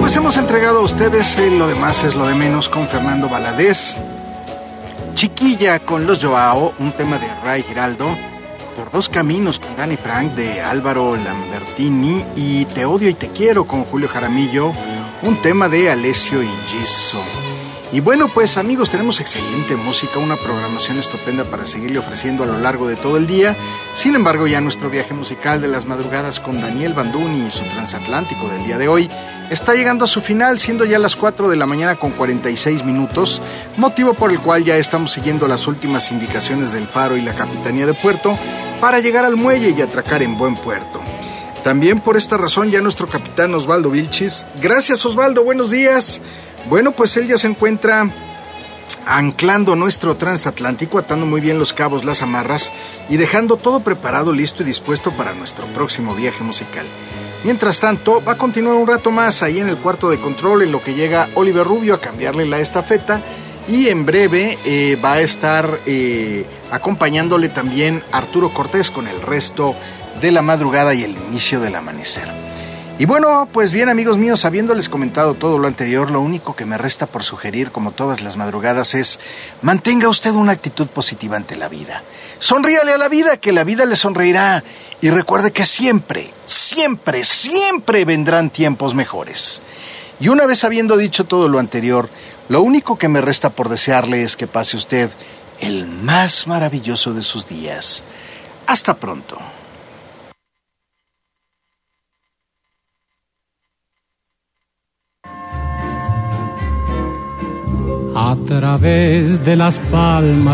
pues hemos entregado a ustedes Lo demás es lo de menos con Fernando Valadez, Chiquilla con Los Joao, un tema de Ray Giraldo, Por dos caminos con Dani Frank de Álvaro Lambertini y Te odio y te quiero con Julio Jaramillo, un tema de Alessio y Gisso. Y bueno, pues amigos, tenemos excelente música, una programación estupenda para seguirle ofreciendo a lo largo de todo el día. Sin embargo, ya nuestro viaje musical de las madrugadas con Daniel Banduni y su transatlántico del día de hoy está llegando a su final, siendo ya las 4 de la mañana con 46 minutos, motivo por el cual ya estamos siguiendo las últimas indicaciones del Faro y la Capitanía de Puerto para llegar al muelle y atracar en buen puerto. También por esta razón ya nuestro capitán Osvaldo Vilchis. Gracias, Osvaldo, buenos días. Bueno, pues él ya se encuentra anclando nuestro transatlántico, atando muy bien los cabos, las amarras y dejando todo preparado, listo y dispuesto para nuestro próximo viaje musical. Mientras tanto, va a continuar un rato más ahí en el cuarto de control en lo que llega Oliver Rubio a cambiarle la estafeta y en breve va a estar acompañándole también Arturo Cortés con el resto de la madrugada y el inicio del amanecer. Y bueno, pues bien amigos míos, habiéndoles comentado todo lo anterior, lo único que me resta por sugerir, como todas las madrugadas, es mantenga usted una actitud positiva ante la vida. Sonríale a la vida, que la vida le sonreirá. Y recuerde que siempre, siempre, siempre vendrán tiempos mejores. Y una vez habiendo dicho todo lo anterior, lo único que me resta por desearle es que pase usted el más maravilloso de sus días. Hasta pronto. A través de las palmas